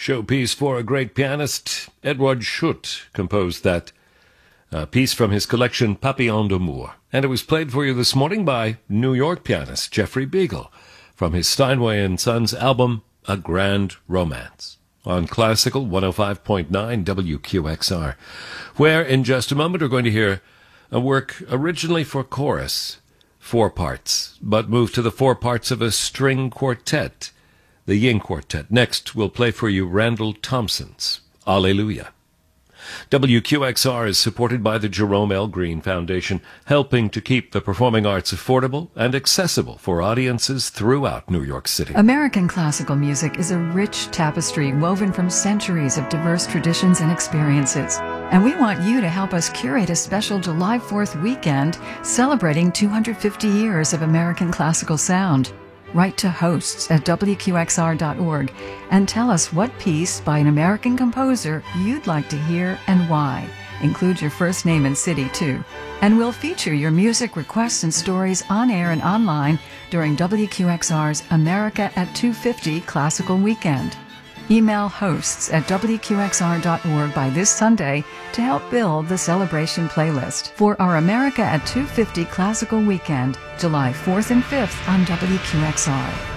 Showpiece for a great pianist. Edouard Schutt composed that piece from his collection Papillon d'Amour. And it was played for you this morning by New York pianist Jeffrey Beagle from his Steinway and Sons album A Grand Romance on Classical 105.9 WQXR, where in just a moment we're going to hear a work originally for chorus, 4 parts, but moved to the 4 parts of a string quartet, the Ying Quartet. Next, we'll play for you Randall Thompson's Alleluia. WQXR is supported by the Jerome L. Green Foundation, helping to keep the performing arts affordable and accessible for audiences throughout New York City. American classical music is a rich tapestry woven from centuries of diverse traditions and experiences. And we want you to help us curate a special July 4th weekend celebrating 250 years of American classical sound. Write to hosts at WQXR.org and tell us what piece by an American composer you'd like to hear and why. Include your first name and city, too. And we'll feature your music requests and stories on air and online during WQXR's America at 250 Classical Weekend. Email hosts at WQXR.org by this Sunday to help build the celebration playlist for our America at 250 Classical Weekend, July 4th and 5th on WQXR.